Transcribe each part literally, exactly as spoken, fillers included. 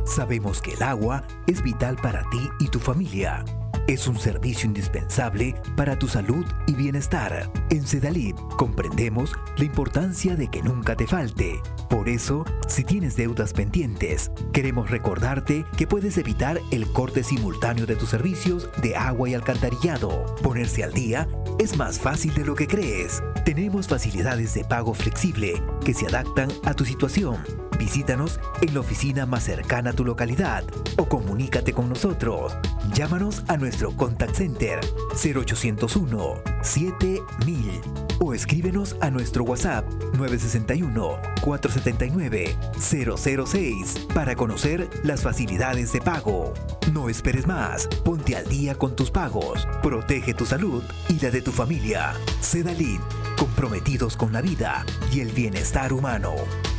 Sabemos que el agua es vital para ti y tu familia. Es un servicio indispensable para tu salud y bienestar. En Sedalid comprendemos la importancia de que nunca te falte. Por eso, si tienes deudas pendientes, queremos recordarte que puedes evitar el corte simultáneo de tus servicios de agua y alcantarillado. Ponerse al día es más fácil de lo que crees. Tenemos facilidades de pago flexible que se adaptan a tu situación. Visítanos en la oficina más cercana a tu localidad o comunícate con nosotros. Llámanos a nuestro contact center cero ochocientos uno, siete mil o escríbenos a nuestro WhatsApp nueve seis uno, cuatro siete nueve, cero cero seis para conocer las facilidades de pago. No esperes más, ponte al día con tus pagos, protege tu salud y la de tu familia. Sedalid, comprometidos con la vida y el bienestar humano.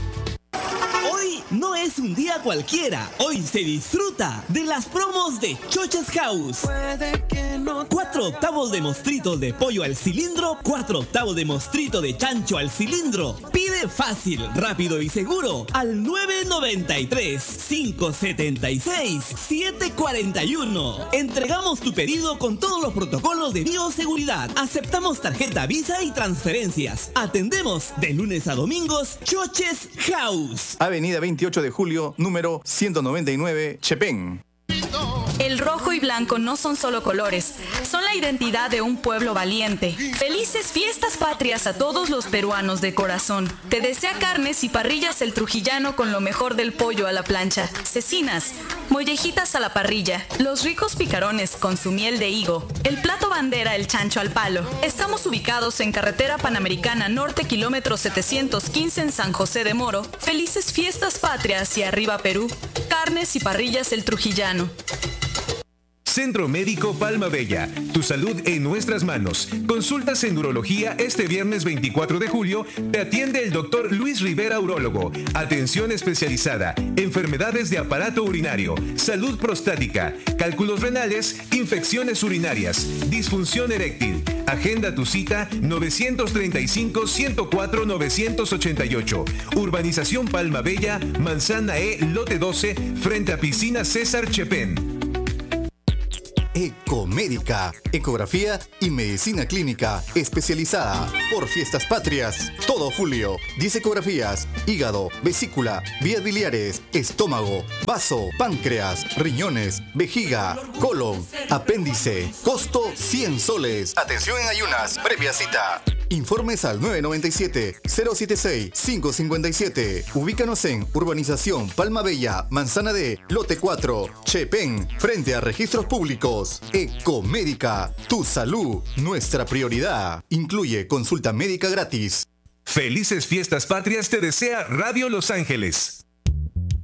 Hoy no es un día cualquiera, hoy se disfruta de las promos de Choches House. Cuatro octavos de mostrito de pollo al cilindro, cuatro octavos de mostrito de chancho al cilindro. Pide fácil, rápido y seguro al nueve noventa y tres, cinco setenta y seis, siete cuarenta y uno. Entregamos tu pedido con todos los protocolos de bioseguridad. Aceptamos tarjeta Visa y transferencias. Atendemos de lunes a domingos. Choches House. Avenida veintiocho de julio, número ciento noventa y nueve, Chepén. El rojo y blanco no son solo colores, son la identidad de un pueblo valiente. Felices fiestas patrias a todos los peruanos de corazón. Te desea Carnes y Parrillas El Trujillano con lo mejor del pollo a la plancha, cecinas, mollejitas a la parrilla, los ricos picarones con su miel de higo, el plato bandera El Chancho al Palo. Estamos ubicados en Carretera Panamericana Norte, kilómetro setecientos quince en San José de Moro. Felices fiestas patrias y arriba Perú. Carnes y Parrillas El Trujillano. Centro Médico Palma Bella, tu salud en nuestras manos. Consultas en urología este viernes veinticuatro de julio. Te atiende el doctor Luis Rivera, urólogo. Atención especializada, enfermedades de aparato urinario, salud prostática, cálculos renales, infecciones urinarias, disfunción eréctil. Agenda tu cita novecientos treinta y cinco, ciento cuatro, novecientos ochenta y ocho. Urbanización Palma Bella, Manzana E, lote doce, frente a Piscina César Chepén. Ecomédica, ecografía y medicina clínica especializada. Por Fiestas Patrias, todo julio. diez ecografías: hígado, vesícula, vías biliares, estómago, vaso, páncreas, riñones, vejiga, colon, apéndice. Costo cien soles. Atención en ayunas, previa cita. Informes al nueve nueve siete, cero siete seis, cinco cinco siete. Ubícanos en Urbanización Palma Bella, Manzana D, lote cuatro, Chepén, frente a Registros Públicos. Ecomédica, tu salud, nuestra prioridad. Incluye consulta médica gratis. Felices fiestas patrias te desea Radio Los Ángeles.